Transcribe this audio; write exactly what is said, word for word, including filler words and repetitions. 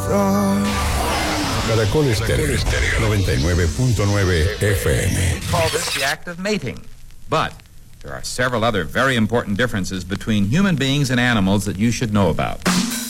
Caracol Estéreo, noventa y nueve punto nueve F M. Call this the act of mating. But there are several other very important differences between human beings and animals that you should know about.